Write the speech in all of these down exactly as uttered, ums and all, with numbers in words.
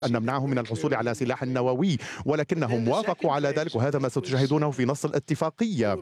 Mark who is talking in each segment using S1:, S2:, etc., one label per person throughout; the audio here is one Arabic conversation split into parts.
S1: أن نمنعهم من الحصول على سلاح نووي، ولكنهم وافقوا على ذلك، وهذا ما ستشاهدونه في نص الاتفاقية.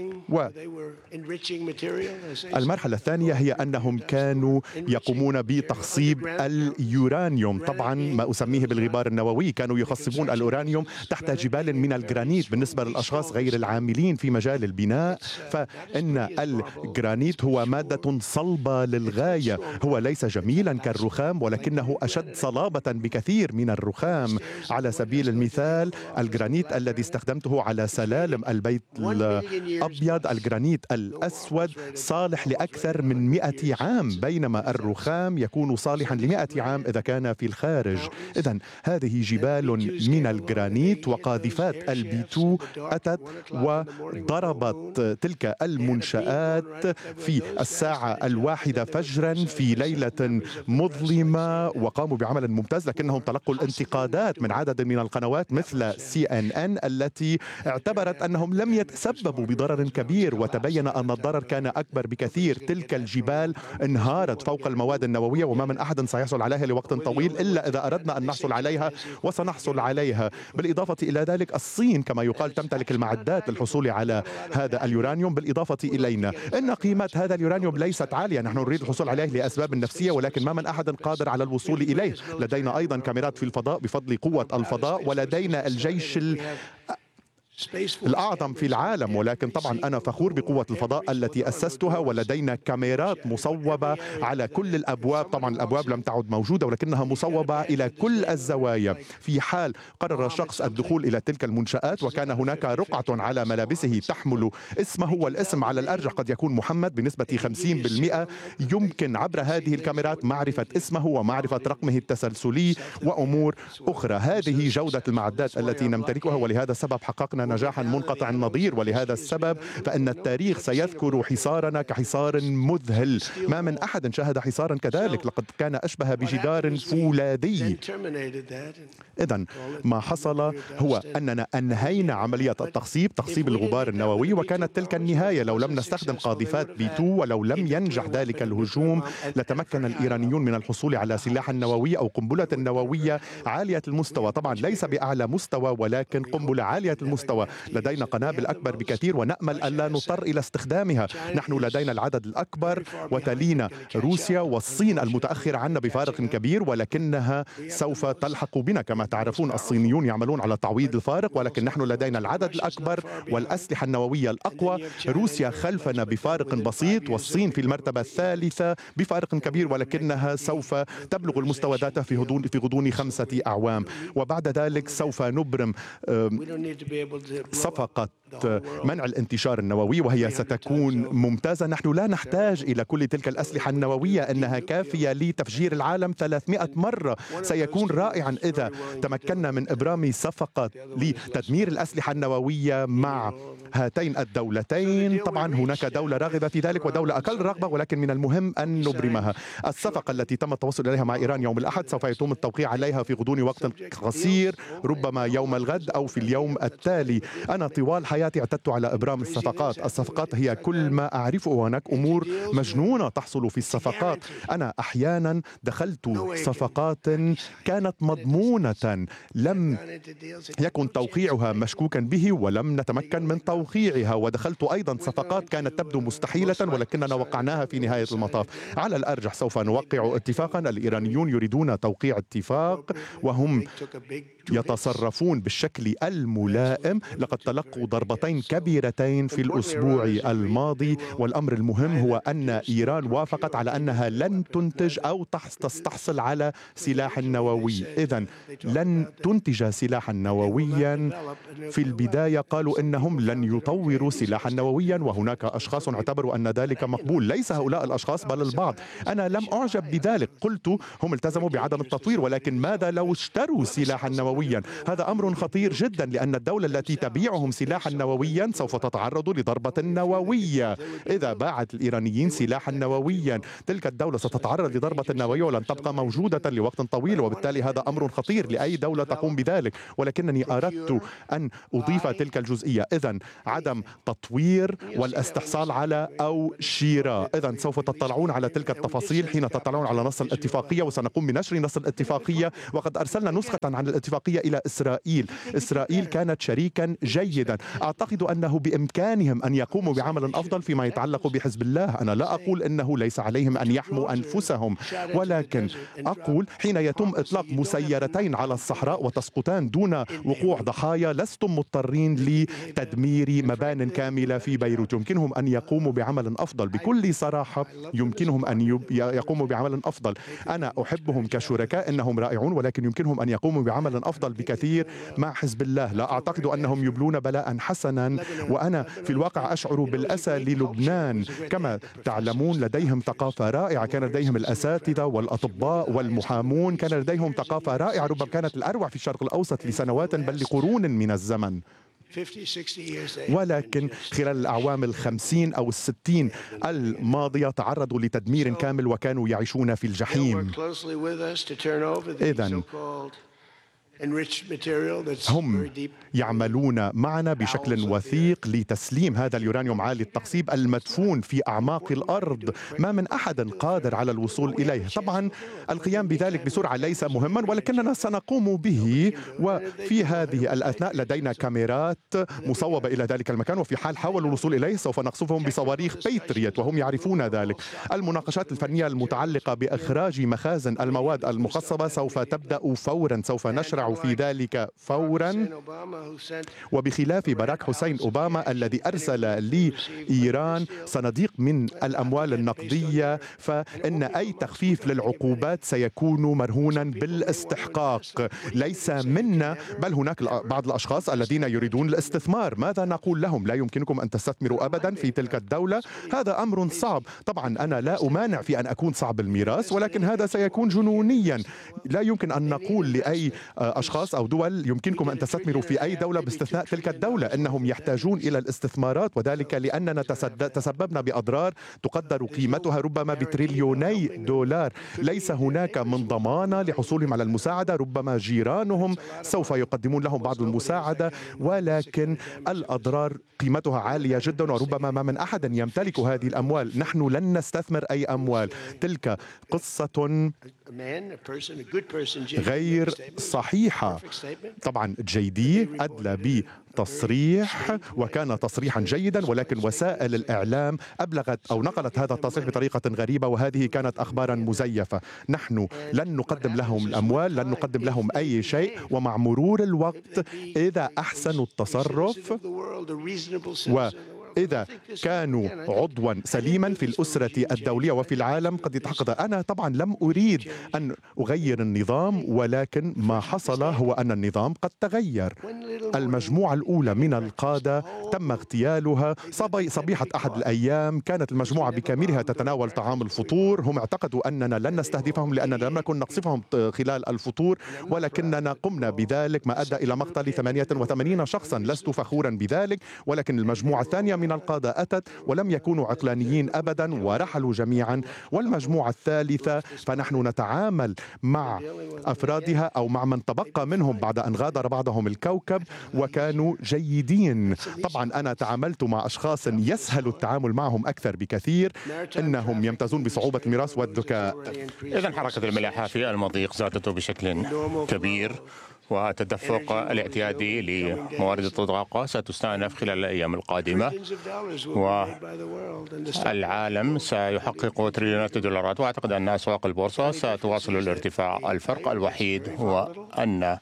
S1: والمرحلة الثانية هي أنهم كانوا يقومون بتخصيب اليورانيوم، طبعا ما أسميه بالغبار النووي. كانوا يخصبون الأورانيوم تحت جبال من الجرانيت. بالنسبة للأشخاص غير العاملين في مجال البناء، فإن الجرانيت هو مادة صلبة للغاية، هو ليس جميلا كالرخام ولكنه أشد صلابة بكثير من الرخام. على سبيل المثال الجرانيت الذي استخدمته على سلالم البيت الأبيض، الجرانيت الأسود صالح لأكثر من مئة عام، بينما الرخام يكون صالحا لمئة عام إذا كان في الخارج. إذن هذه جبال من الجرانيت، وقاذفات البي تو أتت وضربت تلك المنشآت في الساعة الواحدة فجرا في ليلة مظلمة، وقاموا بعمل ممتاز، لكنهم تلقوا الانتقادات من عدد من القنوات مثل سي إن إن التي اعتبرت أنهم لم يتسببوا بضرر كبير، وتبين أن الضرر كان أكبر بكثير. تلك الجبال انهارت فوق المواد النووية، وما من أحد سيحصل عليها لوقت طويل إلا إذا أردنا أن نحصل عليها، وسنحصل عليها. بالإضافة إلى ذلك الصين كما يقال تمتلك المعدات للحصول على هذا اليورانيوم بالإضافة إلينا. إن قيمة هذا اليورانيوم ليست عالية، نحن نريد الحصول عليه لأسباب نفسية، ولكن ما من أحد قادر على الوصول إليه. لدينا أيضا كاميرات في الفضاء بفضل قوة الفضاء، ولدينا الجيش الأعظم في العالم، ولكن طبعا أنا فخور بقوة الفضاء التي أسستها، ولدينا كاميرات مصوبة على كل الأبواب. طبعا الأبواب لم تعد موجودة ولكنها مصوبة إلى كل الزوايا. في حال قرر شخص الدخول إلى تلك المنشآت وكان هناك رقعة على ملابسه تحمل اسمه، والاسم على الأرجح قد يكون محمد بنسبة خمسين بالمئة، يمكن عبر هذه الكاميرات معرفة اسمه ومعرفة رقمه التسلسلي وأمور أخرى. هذه جودة المعدات التي نمتلكها، ولهذا السبب حققنا نجاحا منقطع النظير. ولهذا السبب فإن التاريخ سيذكر حصارنا كحصار مذهل، ما من أحد شاهد حصارا كذلك، لقد كان أشبه بجدار فولاذي. إذن ما حصل هو أننا أنهينا عملية التخصيب، تخصيب الغبار النووي، وكانت تلك النهاية. لو لم نستخدم قاذفات بي تو ولو لم ينجح ذلك الهجوم، لتمكن الإيرانيون من الحصول على سلاح نووي أو قنبلة نووية عالية المستوى. طبعا ليس بأعلى مستوى ولكن قنبلة عالية المستوى. لدينا قنابل أكبر بكثير، ونأمل ألا نضطر إلى استخدامها. نحن لدينا العدد الأكبر، وتلينا روسيا والصين المتأخرة عنا بفارق كبير، ولكنها سوف تلحق بنا. كما تعرفون الصينيون يعملون على تعويض الفارق، ولكن نحن لدينا العدد الأكبر والأسلحة النووية الأقوى. روسيا خلفنا بفارق بسيط، والصين في المرتبة الثالثة بفارق كبير، ولكنها سوف تبلغ المستوى ذاته في غضون في غضون خمسة أعوام. وبعد ذلك سوف نبرم صفقة منع الانتشار النووي، وهي ستكون ممتازة. نحن لا نحتاج إلى كل تلك الأسلحة النووية، إنها كافية لتفجير العالم ثلاثمئة مرة. سيكون رائعا إذا تمكنا من إبرام صفقة لتدمير الأسلحة النووية مع هاتين الدولتين. طبعا هناك دولة راغبة في ذلك ودولة أقل رغبة، ولكن من المهم أن نبرمها. الصفقة التي تم التوصل إليها مع إيران يوم الأحد سوف يتم التوقيع عليها في غضون وقت قصير، ربما يوم الغد أو في اليوم التالي. أنا طوال حياتي اعتدت على إبرام الصفقات. الصفقات هي كل ما أعرفه، وهناك أمور مجنونة تحصل في الصفقات. أنا أحيانا دخلت صفقات كانت مضمونة، لم يكن توقيعها مشكوكا به ولم نتمكن من توقيعها، ودخلت أيضا صفقات كانت تبدو مستحيلة ولكننا وقعناها في نهاية المطاف. على الأرجح سوف نوقع اتفاقا. الإيرانيون يريدون توقيع اتفاق وهم يتصرفون بالشكل الملائم. لقد تلقوا ضربتين كبيرتين في الأسبوع الماضي، والأمر المهم هو أن إيران وافقت على أنها لن تنتج أو تستحصل على سلاح نووي. إذن لن تنتج سلاحا نوويا. في البداية قالوا إنهم لن يطوروا سلاحا نوويا، وهناك أشخاص اعتبروا أن ذلك مقبول. ليس هؤلاء الأشخاص بل البعض. أنا لم أعجب بذلك، قلت هم التزموا بعدم التطوير، ولكن ماذا لو اشتروا سلاحا نوويا؟ هذا أمر خطير جدا، لأن الدولة التي تبيعهم سلاحا نوويا سوف تتعرض لضربة نووية. إذا باعت الإيرانيين سلاحا نوويا تلك الدولة ستتعرض لضربة نووية ولن تبقى موجودة لوقت طويل، وبالتالي هذا أمر خطير لأي دولة تقوم بذلك. ولكنني أردت أن أضيف تلك الجزئية. إذن عدم تطوير والاستحصال على أو شراء. إذن سوف تطلعون على تلك التفاصيل حين تطلعون على نص الاتفاقية، وسنقوم بنشر نص الاتفاقية. وقد أرسلنا نسخة عن الاتفاقية إلى إسرائيل. إسرائيل كانت شريكا جيدا. أعتقد أنه بإمكانهم أن يقوموا بعمل أفضل فيما يتعلق بحزب الله. أنا لا أقول أنه ليس عليهم أن يحموا أنفسهم، ولكن أقول حين يتم إطلاق مسيرتين على الصحراء وتسقطان دون وقوع ضحايا لستم مضطرين لتدمير مبان كاملة في بيروت. يمكنهم أن يقوموا بعمل أفضل بكل صراحة. يمكنهم أن يقوموا بعمل أفضل. أنا أحبهم كشركاء، إنهم رائعون، ولكن يمكنهم أن يقوموا بعمل أفضل بكثير مع حزب الله. لا أعتقد أنهم يبلون بلاء حسنا، وأنا في الواقع أشعر بالأسى للبنان. كما تعلمون لديهم ثقافة رائعة، كان لديهم الأساتذة والأطباء والمحامون، كان لديهم ثقافة رائعة ربما كانت الأروع في الشرق الأوسط لسنوات بل لقرون من الزمن. ولكن خلال الأعوام الخمسين أو الستين الماضية تعرضوا لتدمير كامل وكانوا يعيشون في الجحيم. إذن هم يعملون معنا بشكل وثيق لتسليم هذا اليورانيوم عالي التخصيب المدفون في أعماق الأرض. ما من أحد قادر على الوصول إليه. طبعا القيام بذلك بسرعة ليس مهما، ولكننا سنقوم به. وفي هذه الأثناء لدينا كاميرات مصوبة إلى ذلك المكان، وفي حال حاولوا الوصول إليه سوف نقصفهم بصواريخ بيتريت وهم يعرفون ذلك. المناقشات الفنية المتعلقة بإخراج مخازن المواد المخصبة سوف تبدأ فورا. سوف نشرع في ذلك فورا. وبخلاف باراك حسين أوباما الذي أرسل لإيران صناديق من الأموال النقدية، فإن أي تخفيف للعقوبات سيكون مرهونا بالاستحقاق ليس منا، بل هناك بعض الأشخاص الذين يريدون الاستثمار. ماذا نقول لهم؟ لا يمكنكم أن تستثمروا أبدا في تلك الدولة. هذا أمر صعب. طبعا أنا لا أمانع في أن أكون صعب الميراث، ولكن هذا سيكون جنونيا. لا يمكن أن نقول لأي أشخاص أو دول يمكنكم أن تستثمروا في أي دولة باستثناء تلك الدولة. إنهم يحتاجون إلى الاستثمارات، وذلك لأننا تسببنا بأضرار تقدر قيمتها ربما بتريليوني دولار. ليس هناك من ضمانة لحصولهم على المساعدة. ربما جيرانهم سوف يقدمون لهم بعض المساعدة، ولكن الأضرار قيمتها عالية جدا، وربما ما من أحد يمتلك هذه الأموال. نحن لن نستثمر أي أموال. تلك قصة غير صحيحة. طبعا جي دي أدلى بتصريح وكان تصريحا جيدا، ولكن وسائل الإعلام أبلغت أو نقلت هذا التصريح بطريقة غريبة، وهذه كانت أخبارا مزيفة. نحن لن نقدم لهم الأموال، لن نقدم لهم أي شيء، ومع مرور الوقت إذا أحسنوا التصرف و إذا كانوا عضوا سليما في الأسرة الدولية وفي العالم قد يتحقق. أنا طبعا لم أريد أن أغير النظام، ولكن ما حصل هو أن النظام قد تغير. المجموعة الأولى من القادة تم اغتيالها صبيحة أحد الأيام. كانت المجموعة بكاملها تتناول طعام الفطور. هم اعتقدوا أننا لن نستهدفهم لأننا لم نكن نقصفهم خلال الفطور، ولكننا قمنا بذلك ما أدى إلى مقتل ثمانية وثمانين شخصا. لست فخورا بذلك، ولكن المجموعة الثانية من القادة أتت ولم يكونوا عقلانيين أبدا ورحلوا جميعا. والمجموعة الثالثة فنحن نتعامل مع أفرادها أو مع من تبقى منهم بعد أن غادر بعضهم الكوكب وكانوا جيدين. طبعا أنا تعاملت مع أشخاص يسهل التعامل معهم أكثر بكثير. إنهم يمتازون بصعوبة الميراث والذكاء.
S2: إذن حركة الملاحة في المضيق زادت بشكل كبير، والتدفق الاعتيادي لموارد الطاقة ستستأنف خلال الأيام القادمة، والعالم سيحقق تريليونات الدولارات. وأعتقد أن أسواق البورصة ستواصل الارتفاع. الفرق الوحيد هو أن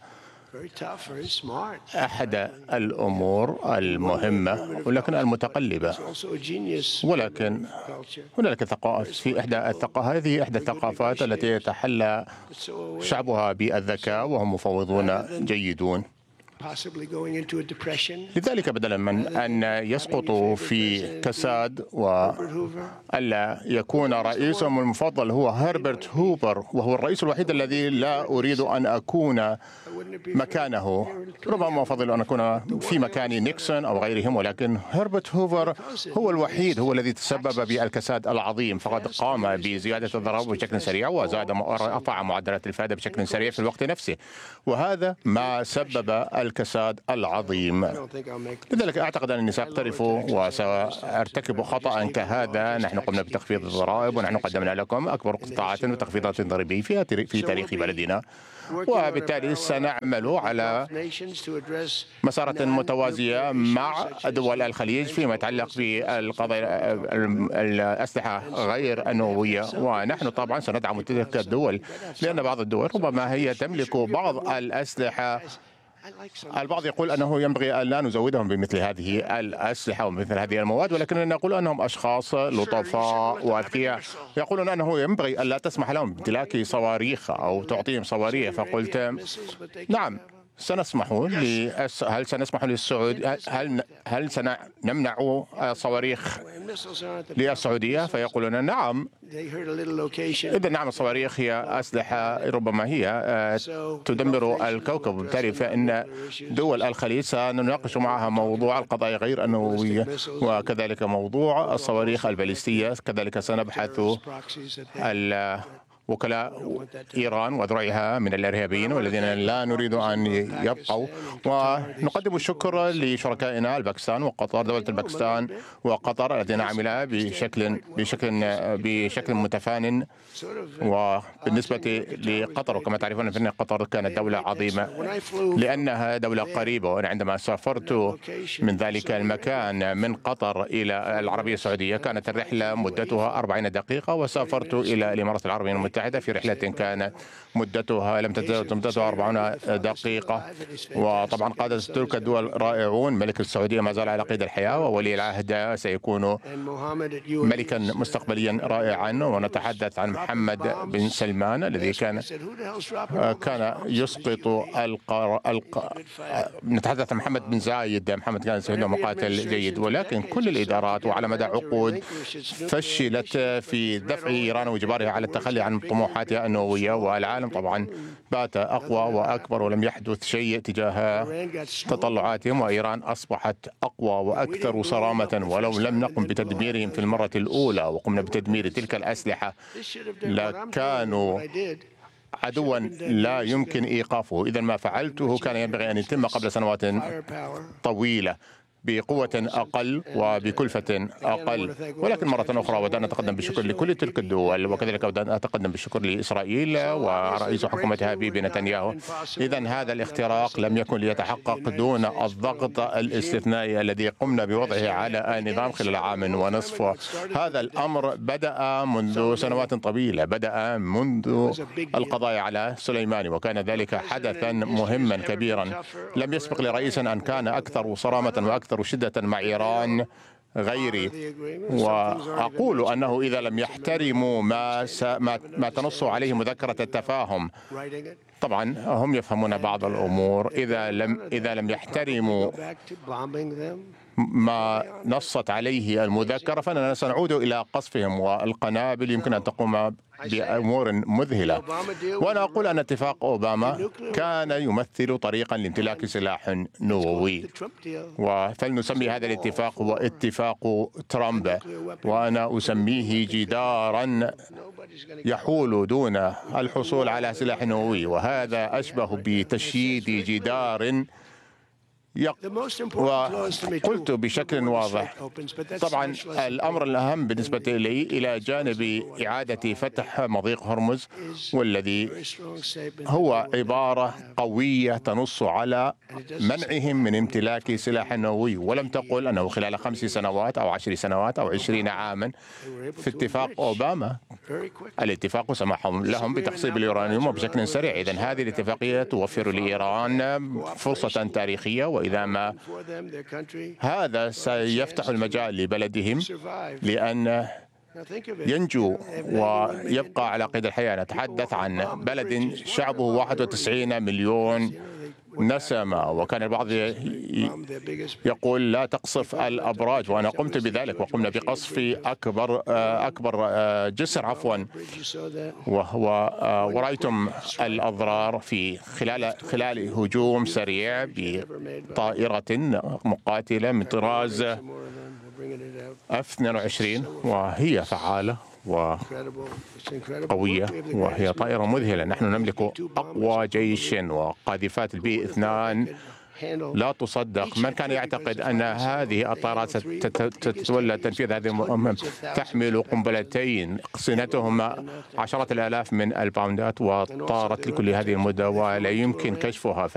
S2: أحد الأمور المهمة ولكن المتقلبة، ولكن هناك ثقافة في إحدى الثقافات. هذه إحدى الثقافات التي يتحلى شعبها بالذكاء وهم مفوضون جيدون. لذلك بدلا من أن يسقطوا في كساد وألا يكون رئيسهم المفضل هو هربرت هوفر، وهو الرئيس الوحيد الذي لا أريد أن أكون مكانه. ربما أفضل أن أكون في مكان نيكسون أو غيرهم، ولكن هربرت هوفر هو الوحيد هو الذي تسبب بالكساد العظيم، فقد قام بزيادة الضرائب بشكل سريع وزاد رفع معدلات الفائدة بشكل سريع في الوقت نفسه، وهذا ما سبب الكساد العظيم. لذلك أعتقد أنني سأقترف وسأرتكب خطأ كهذا. نحن قمنا بتخفيض الضرائب، ونحن قدمنا لكم أكبر قطاعات وتخفيضات ضريبية في تاريخ بلدنا، وبالتالي سنعمل على مسارات متوازية مع دول الخليج فيما يتعلق بالقضايا الأسلحة غير النووية. ونحن طبعا سندعم تلك الدول، لأن بعض الدول ربما هي تملك بعض الأسلحة. البعض يقول أنه ينبغي أن لا نزودهم بمثل هذه الأسلحة ومثل هذه المواد، ولكننا نقول أنهم أشخاص لطفاء وأذكياء، يقولون أنه ينبغي أن لا تسمح لهم بامتلاك صواريخ أو تعطيهم صواريخ. فقلت نعم سنسمح لي هل سنسمح للسعود هل هل سنمنع صواريخ للسعودية؟ فيقولون نعم. إذا نعم، الصواريخ هي أسلحة ربما هي تدمر الكوكب، وبالتالي فإن دول الخليج سنناقش معها موضوع القضايا غير النووية وكذلك موضوع الصواريخ الباليستية. كذلك سنبحث وكلاء إيران وذرعها من الإرهابيين والذين لا نريد أن يبقوا. ونقدم الشكر لشركائنا الباكستان وقطر، دولة الباكستان وقطر الذين عملا بشكل بشكل بشكل متفان. وبالنسبة لقطر، وكما تعرفون فإن قطر كانت دولة عظيمة لأنها دولة قريبة. وأنا عندما سافرت من ذلك المكان من قطر إلى العربية السعودية كانت الرحلة مدتها أربعين دقيقة، وسافرت إلى الإمارات العربية المتحدة في رحلة كان مدتها لم تتجاوز مدتها أربعين دقيقة. وطبعا قادة تلك الدول رائعون. ملك السعودية ما زال على قيد الحياة، وولي العهد سيكون ملكا مستقبليا رائعا. ونتحدث عن محمد بن سلمان الذي كان كان يسقط القر... الق... نتحدث عن محمد بن زايد. محمد كان سيدنا مقاتل جيد، ولكن كل الإدارات وعلى مدى عقود فشلت في دفع إيران وإجبارها على التخلي عن طموحاتها النووية. والعالم طبعا بات أقوى وأكبر، ولم يحدث شيء تجاه تطلعاتهم، وإيران أصبحت أقوى وأكثر صرامة. ولو لم نقم بتدميرهم في المرة الأولى وقمنا بتدمير تلك الأسلحة لكانوا عدوا لا يمكن إيقافه. إذا ما فعلته كان ينبغي أن يتم قبل سنوات طويلة بقوة أقل وبكلفة أقل. ولكن مرة أخرى أود أن أتقدم بالشكر لكل تلك الدول، وكذلك أود أن أتقدم بالشكر لإسرائيل ورئيس حكومتها بيبي نتنياهو. إذا هذا الاختراق لم يكن ليتحقق دون الضغط الاستثنائي الذي قمنا بوضعه على النظام خلال عام ونصف. هذا الأمر بدأ منذ سنوات طويلة، بدأ منذ القضاء على سليماني، وكان ذلك حدثا مهما كبيرا. لم يسبق لرئيس أن كان أكثر صرامة وأكثر شدة مع إيران غيري. وأقول أنه إذا لم يحترموا ما ما, ما تنص عليه مذكرة التفاهم، طبعا هم يفهمون بعض الأمور، إذا لم إذا لم يحترموا ما نصت عليه المذكرة فإننا سنعود إلى قصفهم، والقنابل يمكن أن تقوم بأمور مذهلة. وأنا أقول أن اتفاق أوباما كان يمثل طريقا لامتلاك سلاح نووي، فلنسمي هذا الاتفاق هو اتفاق ترامب، وأنا أسميه جدارا يحول دون الحصول على سلاح نووي. وهذا أشبه بتشييد جدار يق... وقلت بشكل واضح. طبعا الأمر الأهم بالنسبة لي إلى جانب إعادة فتح مضيق هرمز، والذي هو عبارة قوية تنص على منعهم من امتلاك سلاح نووي. ولم تقل أنه خلال خمس سنوات أو عشر سنوات أو عشرين عاما. في اتفاق أوباما الاتفاق سمح لهم بتخصيب اليورانيوم بشكل سريع. إذن هذه الاتفاقية توفر لإيران فرصة تاريخية، وإذا ما هذا سيفتح المجال لبلدهم لأن ينجو ويبقى على قيد الحياة. نتحدث عن بلد شعبه واحد وتسعين مليون نسمة، وكان البعض يقول لا تقصف الأبراج، وأنا قمت بذلك وقمنا بقصف أكبر أكبر جسر عفوا، ورأيتم الأضرار في خلال خلال هجوم سريع بطائرة مقاتلة من طراز إف اثنين وعشرين، وهي فعالة وقوية وهي طائرة مذهلة. نحن نملك أقوى جيش، وقاذفات البي اثنان لا تصدق. من كان يعتقد أن هذه الطائرات ستتولى تنفيذ هذه المهمة؟ تحمل قنبلتين قصينتهما عشرات الآلاف من الباوندات، وطارت لكل هذه المدة ولا يمكن كشفها.